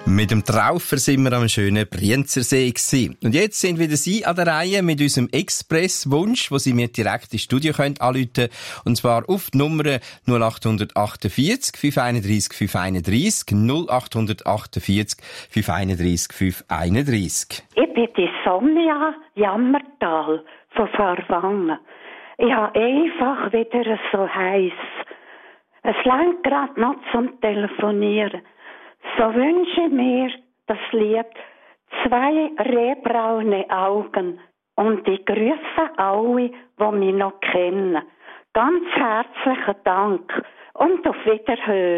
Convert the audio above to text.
Mit dem Traufer sind wir am schönen Brienzersee gewesen. Und jetzt sind wieder Sie an der Reihe mit unserem Express-Wunsch, wo Sie mir direkt ins Studio anrufen können. Und zwar auf die Nummer 0848 531 531 0848 531 531. Ich bin die Sonja Jammertal von Farwangen. Ich habe einfach wieder so heiß. Es langt gerade noch zum Telefonieren. So wünsche ich mir das Lied «Zwei rehbraune Augen» und ich grüße alle, die mich noch kennen. Ganz herzlichen Dank und auf Wiederhören.